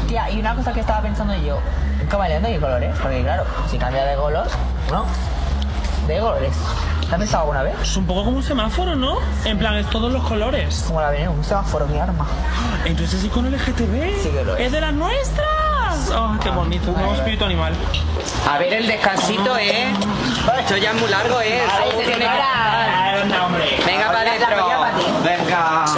Tía, y una cosa que estaba pensando yo, un camaleón de qué colores, porque claro, si cambia de color, ¿no? De colores. ¿Te has pensado alguna vez? Es un poco como un semáforo, ¿no? En plan, es todos los colores. Como la veneno, un semáforo, mi arma. Entonces sí con el LGTB. Sí que lo es. ¡Es de las nuestras! ¡Oh, qué bonito! Un nuevo espíritu animal. A ver el descansito, Esto ya es muy largo, Ay, Venga para adentro. Venga.